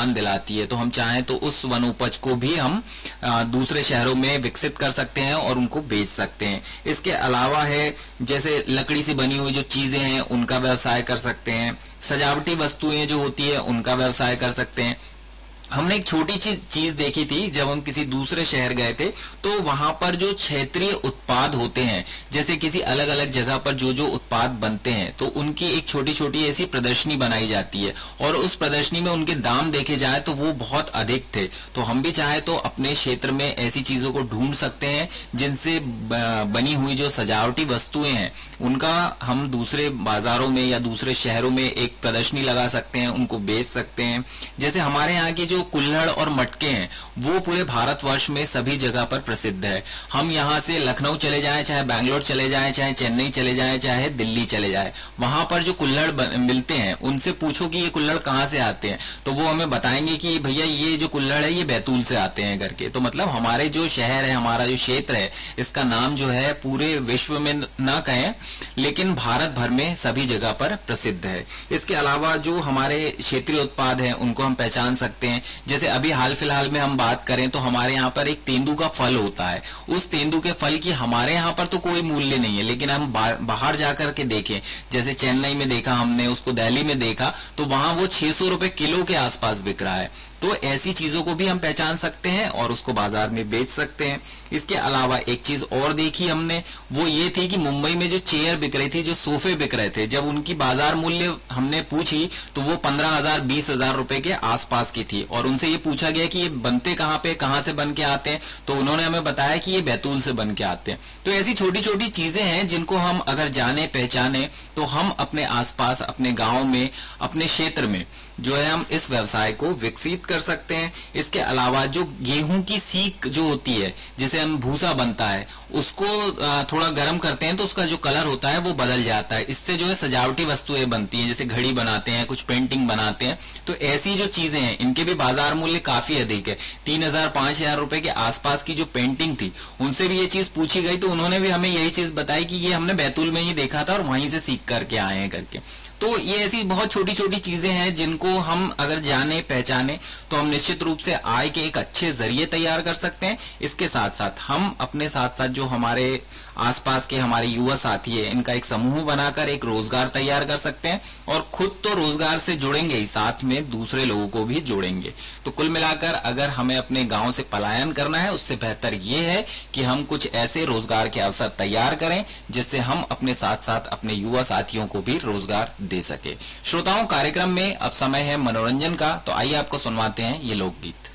पहचान दिलाती है। तो हम चाहें तो उस वनोपज को भी हम दूसरे शहरों में विकसित कर सकते हैं और उनको बेच सकते हैं। इसके अलावा है जैसे लकड़ी से बनी हुई जो चीजें हैं उनका व्यवसाय कर सकते हैं, सजावटी वस्तुएं जो होती है उनका व्यवसाय कर सकते हैं। हमने एक छोटी चीज देखी थी जब हम किसी दूसरे शहर गए थे, तो वहां पर जो क्षेत्रीय उत्पाद होते हैं, जैसे किसी अलग अलग जगह पर जो जो उत्पाद बनते हैं, तो उनकी एक छोटी छोटी ऐसी प्रदर्शनी बनाई जाती है और उस प्रदर्शनी में उनके दाम देखे जाए तो वो बहुत अधिक थे। तो हम भी चाहे तो अपने क्षेत्र में ऐसी चीजों को ढूंढ सकते हैं जिनसे बनी हुई जो सजावटी वस्तुएं हैं उनका हम दूसरे बाजारों में या दूसरे शहरों में एक प्रदर्शनी लगा सकते हैं, उनको बेच सकते हैं। जैसे हमारे यहाँ की जो कुल्हड़ और मटके हैं वो पूरे भारतवर्ष में सभी जगह पर प्रसिद्ध है। हम यहाँ से लखनऊ चले जाएं, चाहे बैंगलोर चले जाएं, चाहे चेन्नई चले जाएं, चाहे दिल्ली चले जाएं, वहां पर जो कुल्हड़ मिलते हैं उनसे पूछो कि ये कुल्हड़ कहाँ से आते हैं, तो वो हमें बताएंगे कि भैया ये जो कुल्हड़ है ये बैतूल से आते हैं करके। तो मतलब हमारे जो शहर है, हमारा जो क्षेत्र है, इसका नाम जो है पूरे विश्व में ना कहें लेकिन भारत भर में सभी जगह पर प्रसिद्ध है। इसके अलावा जो हमारे क्षेत्रीय उत्पाद हैं उनको हम पहचान सकते हैं। जैसे अभी हाल फिलहाल में हम बात करें तो हमारे यहाँ पर एक तेंदू का फल होता है। उस तेंदू के फल की हमारे यहाँ पर तो कोई मूल्य नहीं है, लेकिन हम बाहर जाकर के देखें, जैसे चेन्नई में देखा हमने, उसको दिल्ली में देखा, तो वहां वो 600 रुपए किलो के आसपास बिक रहा है। तो ऐसी चीजों को भी हम पहचान सकते हैं और उसको बाजार में बेच सकते हैं। इसके अलावा एक चीज और देखी हमने, वो ये थी कि मुंबई में जो चेयर बिक रही थी, जो सोफे बिक रहे थे, जब उनकी बाजार मूल्य हमने पूछी तो वो 15,000 20,000 रुपए के आसपास की थी और उनसे ये पूछा गया कि ये बनते कहाँ पे, कहाँ से बन के आते हैं, तो उन्होंने हमें बताया कि ये बैतूल से बन के आते हैं। तो ऐसी छोटी छोटी चीजें हैं जिनको हम अगर जाने पहचाने तो हम अपने आसपास, अपने गांव में, अपने क्षेत्र में जो है हम इस व्यवसाय को विकसित कर सकते हैं। इसके अलावा जो गेहूं की सीख जो होती है, जिसे हम भूसा बनता है, उसको थोड़ा गर्म करते हैं तो उसका जो कलर होता है वो बदल जाता है। इससे जो है सजावटी वस्तुएं बनती हैं, जैसे घड़ी बनाते हैं, कुछ पेंटिंग बनाते हैं। तो ऐसी जो चीजें हैं इनके भी बाजार मूल्य काफी अधिक है। 3,000 5,000 रुपए के आसपास की जो पेंटिंग थी उनसे भी ये चीज पूछी गई तो उन्होंने भी हमें यही चीज बताई कि ये हमने बैतूल में ही देखा था और वहीं से सीख करके आए हैं करके। तो ये ऐसी बहुत छोटी छोटी चीजें हैं जिनको हम अगर जाने पहचाने तो हम निश्चित रूप से आय के एक अच्छे जरिए तैयार कर सकते हैं। इसके साथ साथ हम अपने साथ साथ जो हमारे आसपास के हमारे युवा साथी है इनका एक समूह बनाकर एक रोजगार तैयार कर सकते हैं और खुद तो रोजगार से जुड़ेंगे ही, साथ में दूसरे लोगों को भी जोड़ेंगे। तो कुल मिलाकर अगर हमें अपने गांव से पलायन करना है उससे बेहतर ये है कि हम कुछ ऐसे रोजगार के अवसर तैयार करें जिससे हम अपने साथ साथ अपने युवा साथियों को भी रोजगार दे सके। श्रोताओं, कार्यक्रम में अब समय है मनोरंजन का, तो आइए आपको सुनवाते हैं ये लोकगीत।